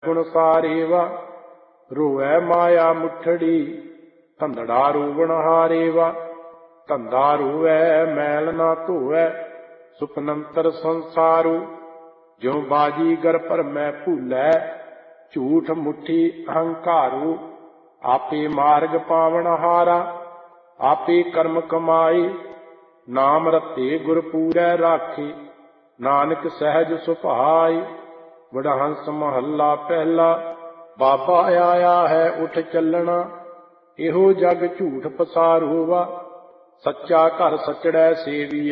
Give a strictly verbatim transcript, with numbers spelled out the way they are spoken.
ਗੁਣ ਸਾਰੇਵਾ। ਰੋਵੈ ਮਾਇਆ ਮੁਠੜੀ ਧੰਦੜਾ ਰੋਵਣ ਹਾਰੇਵਾ। ਧੰਦਾ ਰੋਵੈ ਮੈਲ ਨਾ ਧੋਵੈ ਸੁਪਨੰਤਰ ਸੰਸਾਰੂ। ਜਿਉ ਬਾਜੀਗਰ ਭਰਮੈ ਭੂਲੈ ਝੂਠ ਮੁੱਠੀ ਅਹੰਕਾਰੂ। ਆਪੇ ਮਾਰਗ ਪਾਵਨ ਹਾਰਾ ਆਪੇ ਕਰਮ ਕਮਾਏ। ਨਾਮ ਰਤੇ ਗੁਰ ਪੂਰੈ ਰਾਖੇ ਨਾਨਕ ਸਹਿਜ ਸੁਭਾਏ। ਵਡਹੰਸ ਮਹੱਲਾ ਪਹਿਲਾ। ਬਾਬਾ ਆਇਆ ਹੈ ਉਠ ਚੱਲਣਾ ਇਹੋ ਜਗ ਝੂਠ ਪਸਾਰੂਵਾ। ਸੱਚਾ ਘਰ ਸਚੜੈ ਸੇਵੀਐ